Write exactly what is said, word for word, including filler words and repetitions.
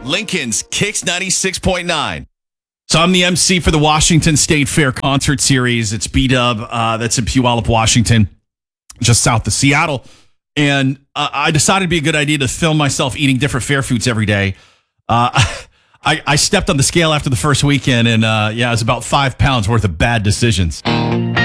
Lincoln's Kicks ninety-six point nine. So I'm the M C for the Washington State Fair Concert Series. It's B-Dub. Uh, that's in Puyallup, Washington, just south of Seattle. And uh, I decided it'd be a good idea to film myself eating different fair foods every day. Uh, I, I stepped on the scale after the first weekend, and uh, yeah, it was about five pounds worth of bad decisions.